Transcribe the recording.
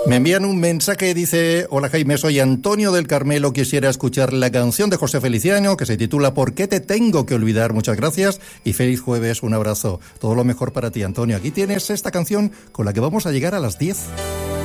Me envían un mensaje, dice: hola Jaime, soy Antonio del Carmelo, quisiera escuchar la canción de José Feliciano que se titula ¿Por qué te tengo que olvidar? Muchas gracias y feliz jueves, un abrazo. Todo lo mejor para ti, Antonio. Aquí tienes esta canción con la que vamos a llegar a las 10.